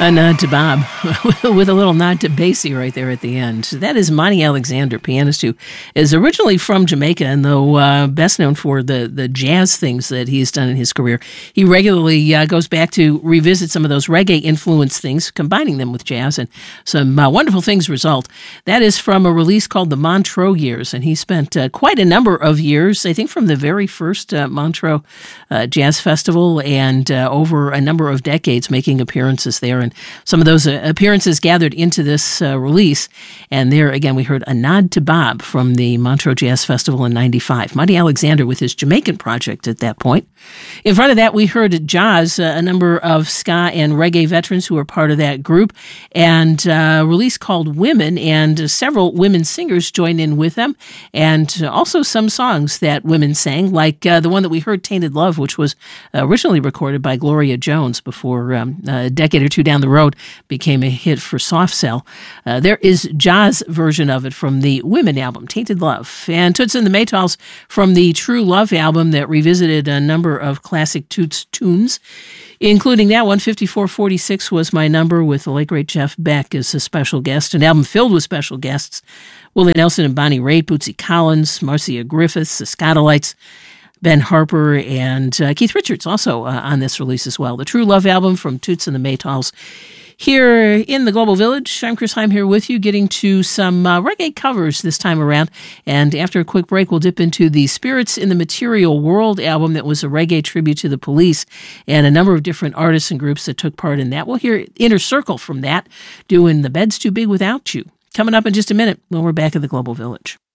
A nod to Bob with a little nod to Basie right there at the end. That is Monty Alexander, pianist who is originally from Jamaica, and though best known for the jazz things that he's done in his career, he regularly goes back to revisit some of those reggae-influenced things, combining them with jazz, and some wonderful things result. That is from a release called The Montreux Years, and he spent quite a number of years, I think from the very first Montreux Jazz Festival and over a number of decades making appearances there. And some of those appearances gathered into this release. And there, again, we heard A Nod to Bob from the Montreux Jazz Festival in '95. Monty Alexander with his Jamaican project at that point. In front of that, we heard Jaws, a number of ska and reggae veterans who were part of that group, and a release called Women, and several women singers joined in with them, and also some songs that women sang, like the one that we heard, Tainted Love, which was originally recorded by Gloria Jones before a decade or two down the road became a hit for Soft Cell. There is Jaws' version of it from the Women album, Tainted Love, and Toots and the Maytals from the True Love album that revisited a number of classic Toots tunes, including that one. 5446 was my number, with the late great Jeff Beck as a special guest, an album filled with special guests: Willie Nelson and Bonnie Raitt, Bootsy Collins, Marcia Griffiths, the Scotalites, Ben Harper, and Keith Richards also on this release as well. The True Love album from Toots and the Maytals. Here in the Global Village, I'm Chris Heim here with you, getting to some reggae covers this time around. And after a quick break, we'll dip into the Spirits in the Material World album that was a reggae tribute to the Police, and a number of different artists and groups that took part in that. We'll hear Inner Circle from that, doing The Bed's Too Big Without You. Coming up in just a minute when we're back at the Global Village.